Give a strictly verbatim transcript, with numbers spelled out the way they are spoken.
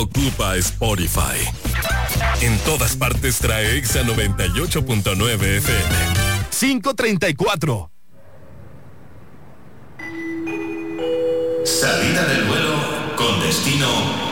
ocupa Spotify. En todas partes trae Exa noventa y ocho punto nueve F M. cinco treinta y cuatro. Salida del vuelo con destino